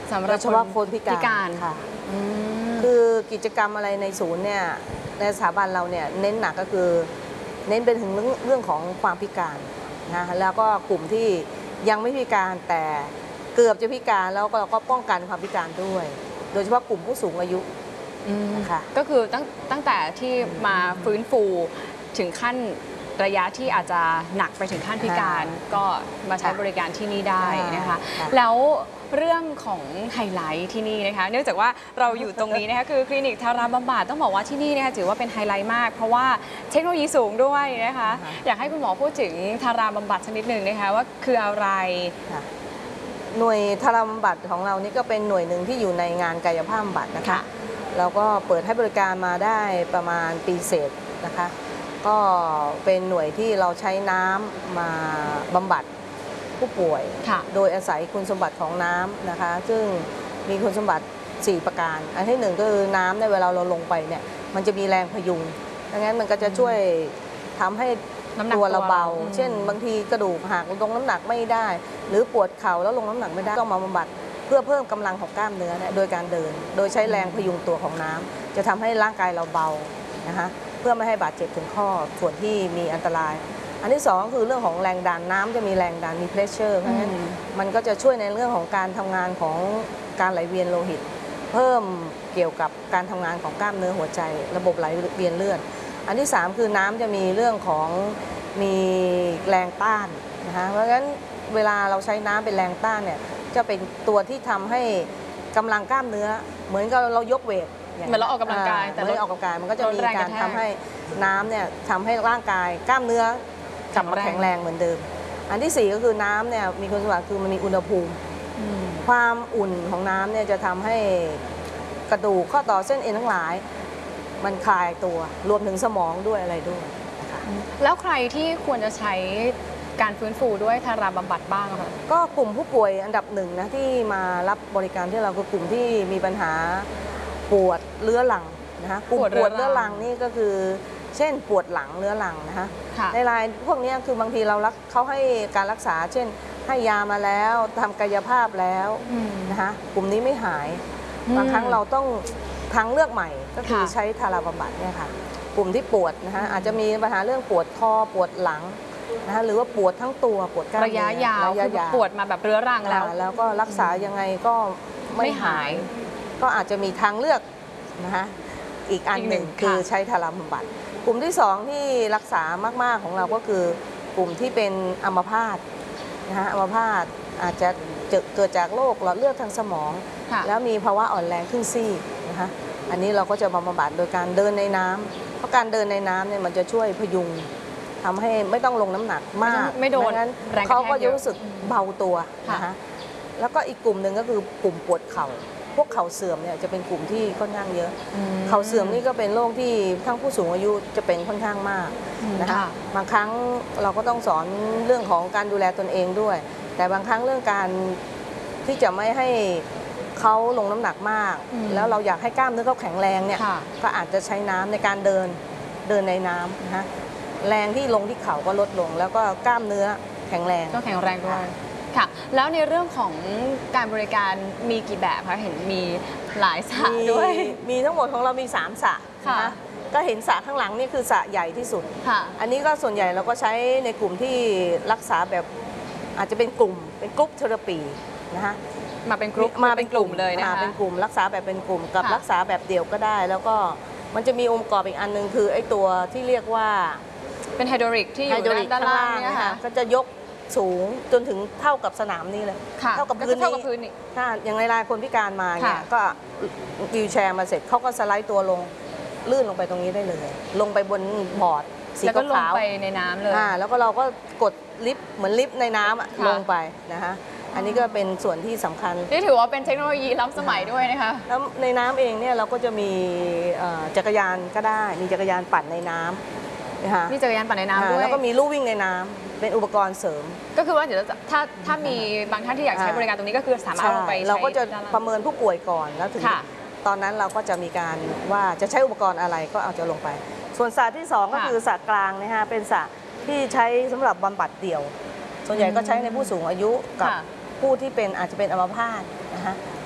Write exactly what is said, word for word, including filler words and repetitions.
สำหรับโดยเฉพาะคนพิการค่ะคือกิจกรรมอะไรในศูนย์เนี่ยในสถาบันเราเนี่ยเน้นหนักก็คือเน้นเป็นถึงเรื่องของความพิการนะแล้วก็กลุ่มที่ยังไม่พิการแต่เกือบจะพิการแล้วก็เราก็ป้องกันความพิการด้วยโดยเฉพาะกลุ่มผู้สูงอายุนะคะก็คือตั้งตั้งแต่ที่มาฟื้นฟูถึงขั้นระยะที่อาจจะหนักไปถึงขั้นพิการก็มาใช้บริการที่นี่ได้นะคะแล้วเรื่องของไฮไลท์ที่นี่นะคะเนื่องจากว่าเราอยู่ตรงนี้นะคะคือคลินิกทาราบำบัดต้องบอกว่าที่นี่นะคะถือว่าเป็นไฮไลท์มากเพราะว่าเทคโนโลยีสูงด้วยนะคะอยากให้คุณหมอพูดถึงทาราบำบัดสักนิดหนึ่งนะคะว่าคืออะไรหน่วยทาราบำบัดของเรานี่ก็เป็นหน่วยหนึ่งที่อยู่ในงานกายภาพบำบัดนะคะเราก็เปิดให้บริการมาได้ประมาณปีเศษนะคะก็เป็นหน่วยที่เราใช้น้ำมาบำบัดผู้ป่วยโดยอาศัยคุณสมบัติของน้ำนะคะซึ่งมีคุณสมบัติสี่ประการอันที่หนึ่งก็คือน้ำในเวลาเราลงไปเนี่ยมันจะมีแรงพยุงดังนั้นมันก็จะช่วยทำให้ตัวเราเบาเช่นบางทีกระดูกหักลงน้ำหนักไม่ได้หรือปวดเข่าแล้วลงน้ำหนักไม่ได้ต้องมาบำบัดเพื่อเพิ่มกำลังของกล้ามเนื้อเนี่ยโดยการเดินโดยใช้แรงพยุงตัวของน้ำจะทำให้ร่างกายเราเบานะคะเพื่อไม่ให้บาดเจ็บถึงข้อส่วนที่มีอันตรายอันที่สองคือเรื่องของแรงดันน้ำจะมีแรงดันมีเพรสเชอร์เพราะฉะนั้นมันก็จะช่วยในเรื่องของการทำงานของการไหลเวียนโลหิตเพิ่มเกี่ยวกับการทำงานของกล้ามเนื้อหัวใจระบบไหลเวียนเลือดอันที่สามคือน้ำจะมีเรื่องของมีแรงต้านนะคะเพราะฉะนั้นเวลาเราใช้น้ำเป็นแรงต้านเนี่ยจะเป็นตัวที่ทำให้กำลังกล้ามเนื้อเหมือนกับเรายกเวทเหมือนเราออกกำลังกายแต่เราออกกำลังกายมันก็จะมีการทำให้น้ำเนี่ยทำให้ร่างกายกล้ามเนื้อกลับมาแข็งแรงเหมือนเดิมอันที่สี่ก็คือน้ำเนี่ยมีคุณสมบัติคือมันมีอุณหภูมิความอุ่นของน้ำเนี่ยจะทำให้กระดูกข้อต่อเส้นเอ็นทั้งหลายมันคลายตัวรวมถึงสมองด้วยอะไรด้วยนะคะแล้วใครที่ควรจะใช้การฟื้นฟูด้วยทาราบำบัดบ้างคะก็กลุ่มผู้ป่วยอันดับหนึ่งนะที่มารับบริการที่เราคือกลุ่มที่มีปัญหาปวดเรื้อรังนะคะกลุ่มปวดเรื้อรังนี่ก็คือเช่นปวดหลังเรื้อรังนะคะในรายพวกนี้คือบางทีเราเขาให้การรักษาเช่นให้ยามาแล้วทำกายภาพแล้วนะคะกลุ่มนี้ไม่หายบางครั้งเราต้องทางเลือกใหม่ก็คือใช้ทาราบำบัดเนี่ยค่ะกลุ่มที่ปวดนะคะอาจจะมีปัญหาเรื่องปวดคอปวดหลังนะคะหรือว่าปวดทั้งตัวปวดกล้ามเนื้อระยะยาวปวดมาแบบเรื้อรังแล้วแล้วก็รักษายังไงก็ไม่หายก็อาจจะมีทางเลือกนะคะอีกอันหนึ่งคือใช้ทาราบำบัดกลุ่มที่สองที่รักษามากๆของเราก็คือกลุ่มที่เป็นอัมพาตนะคะอัมพาตอาจจะเกิดจากโรคหลอดเลือดทางสมองแล้วมีภาวะอ่อนแรงครึ่งซีกนะคะอันนี้เราก็จะบำบัดโดยการเดินในน้ำเพราะการเดินในน้ำเนี่ยมันจะช่วยพยุงทำให้ไม่ต้องลงน้ำหนักมากไม่โดนงั้นเขาก็จะรู้สึกเบาตัวนะคะแล้วก็อีกกลุ่มหนึ่งก็คือกลุ่มปวดเข่าพวกเข่าเสื่อมเนี่ยจะเป็นกลุ่มที่ค่อนข้างเยอะเข่าเสื่อมนี่ก็เป็นโรคที่ทั้งผู้สูงอายุจะเป็นค่อนข้างมากนะคะบางครั้งเราก็ต้องสอนเรื่องของการดูแลตนเองด้วยแต่บางครั้งเรื่องการที่จะไม่ให้เขาลงน้ำหนักมากแล้วเราอยากให้กล้ามเนื้อเขาแข็งแรงเนี่ยก็อาจจะใช้น้ำในการเดินเดินในน้ำนะคะแรงที่ลงที่เข่าก็ลดลงแล้วก็กล้ามเนื้อแข็งแรงก็แข็งแรงด้วยค่ะแล้วในเรื่องของการบริการมีกี่แบบคะเห็นมีหลายสระด้วยมีทั้งหมดของเรามีสามสระนะคะก็เห็นสระข้างหลังนี่คือสระใหญ่ที่สุดอันนี้ก็ส่วนใหญ่เราก็ใช้ในกลุ่มที่รักษาแบบอาจจะเป็นกลุ่มเป็นกรุ๊ปเทอราปีนะคะมาเป็นกลุ่มมาเป็นกลุ่มเลยนะคะเป็นกลุ่มรักษาแบบเป็นกลุ่มกับรักษาแบบเดี่ยวก็ได้แล้วก็มันจะมีองค์ประกอบอีกอันนึงคือไอ้ตัวที่เรียกว่าเป็นไฮดรอลิกที่อยู่ด้านล่างเนี่ยค่ะก็จะยกสูงจนถึงเท่ากับสนามนี้เลยเท่ากับพื้นนี่ถ้าอย่างในรายคนพิการมาเนี่ยก็วิวแชร์มาเสร็จเขาก็สไลด์ตัวลงลื่นลงไปตรงนี้ได้เลยลงไปบนบอร์ดสีขาวแล้วก็ลงไปในน้ำเลยแล้วก็เราก็กดลิฟต์เหมือนลิฟต์ในน้ำลงไปนะคะอันนี้ก็เป็นส่วนที่สำคัญนี่ถือว่าเป็นเทคโนโลยีล้ำสมัยด้วยนะคะแล้วในน้ำเองเนี่ยเราก็จะมีจักรยานก็ได้มีจักรยานปั่นในน้ำนะคะมีจักรยานปั่นในน้ำด้วยแล้วก็มีลู่วิ่งในน้ำเป็นอุปกรณ์เสริมก็คือว่าเดี๋ยวถ้าถ้ามีบางท่านที่อยากใช้บริการตรงนี้ก็คือสามารถลงไปเราก็จะประเมินผู้ป่วยก่อนแล้วถึงตอนนั้นเราก็จะมีการว่าจะใช้อุปกรณ์อะไรก็เอาจะลงไปส่วนสระที่สองก็คือสระกลางนะคะเป็นสระที่ใช้สำหรับบำบัดเดี่ยวส่วนใหญ่ก็ใช้ในผู้สูงอายุกับผู้ที่เป็นอาจจะเป็นอัมพาตนะคะ